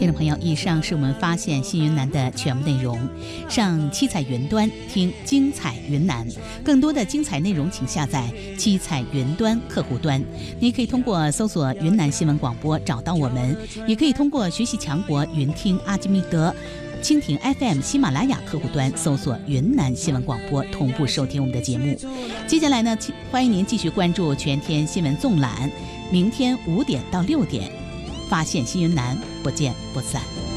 听众朋友，以上是我们发现新云南的全部内容。上七彩云端听精彩云南，更多的精彩内容请下载七彩云端客户端。你可以通过搜索云南新闻广播找到我们，也可以通过学习强国云听阿基米德、蜻蜓 FM、喜马拉雅客户端搜索云南新闻广播，同步收听我们的节目。接下来呢，欢迎您继续关注全天新闻纵览，明天5点到6点，发现新云南，不见不散。